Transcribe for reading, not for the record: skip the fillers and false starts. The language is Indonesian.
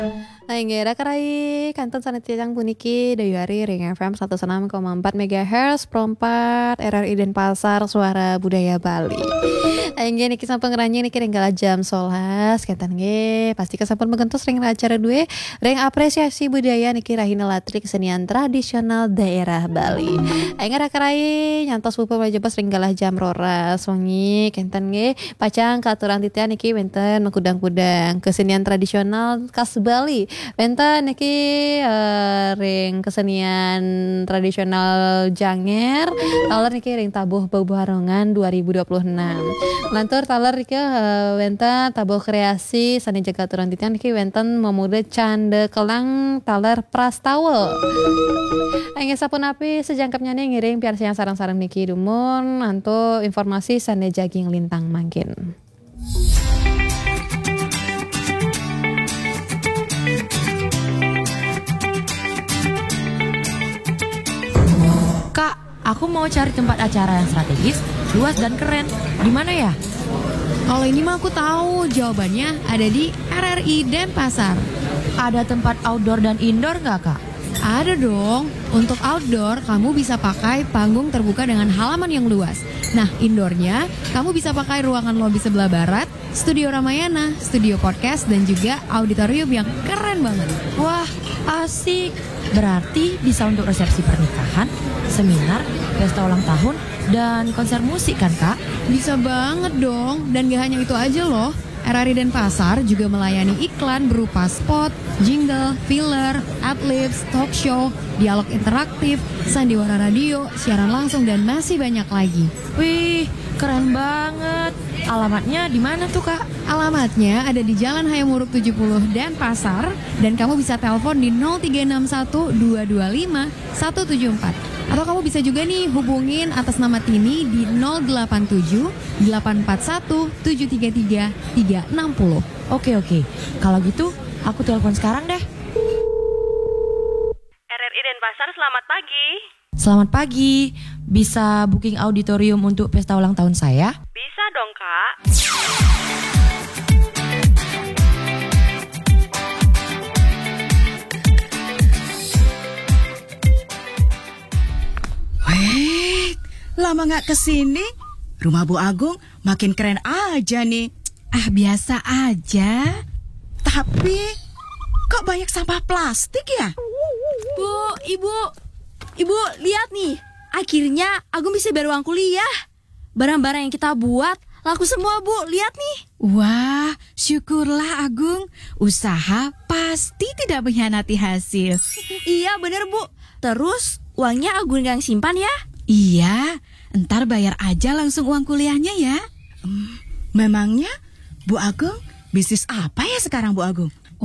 Ainggera karai kanton sanitiang puniki Dayuari Ring FM 106,4 MHz Prompat RRI Denpasar Suara Budaya Bali. Aingge niki sampun ngeranyi niki ringgala jam 11 kentan nge pasti sampun megentos ring acara due ring apresiasi budaya niki rahina latri kesenian tradisional daerah Bali. Ainggera karai nyantos pupu majebas ringgala jam roras wengi kentan nge pacang katuran titian niki wenten mengkudang-kudang kesenian tradisional khas Bali. Benta niki ring kesenian tradisional Janger taler niki ring tabuh Baharongan 2026 lantur taler niki benta tabuh kreasi sani jaga turun titian niki wenten memuda cande kelang taler Prastawa Aing sapun api sejangkapnya nih ngiring piar siang sarang-sarang niki dumun anto informasi sane jaging lintang mangkin. Kak, aku mau cari tempat acara yang strategis, luas dan keren. Di mana ya? Kalau ini mah aku tahu jawabannya ada di RRI Denpasar. Ada tempat outdoor dan indoor nggak, Kak? Ada dong. Untuk outdoor, kamu bisa pakai panggung terbuka dengan halaman yang luas. Nah, indoornya, kamu bisa pakai ruangan lobi sebelah barat, studio Ramayana, studio podcast, dan juga auditorium yang keren banget. Wah, asik. Berarti bisa untuk resepsi pernikahan, seminar, pesta ulang tahun, dan konser musik kan, Kak? Bisa banget dong. Dan gak hanya itu aja loh. RRI Denpasar juga melayani iklan berupa spot, jingle, filler, adlibs, talk show, dialog interaktif, sandiwara radio, siaran langsung, dan masih banyak lagi. Wih, keren banget. Alamatnya di mana tuh, Kak? Alamatnya ada di Jalan Hayamuruk 70 Denpasar dan kamu bisa telepon di 0361 225 174. Atau kamu bisa juga nih hubungin atas nama Tini di 087 841 733 360. Oke. Kalau gitu, aku telepon sekarang deh. RRI Denpasar, selamat pagi. Selamat pagi. Bisa booking auditorium untuk pesta ulang tahun saya? Bisa dong, Kak. Wait, lama gak kesini? Rumah Bu Agung makin keren aja nih. Ah, biasa aja. Tapi, kok banyak sampah plastik ya? Bu, Ibu, lihat nih. Akhirnya Agung bisa bayar uang kuliah. Barang-barang yang kita buat laku semua, Bu. Lihat nih. Wah, syukurlah Agung. Usaha pasti tidak mengkhianati hasil. Iya, bener, Bu. Terus, uangnya Agung yang simpan ya? Iya, ntar bayar aja langsung uang kuliahnya ya. Memangnya Bu Agung bisnis apa ya sekarang Bu Agung?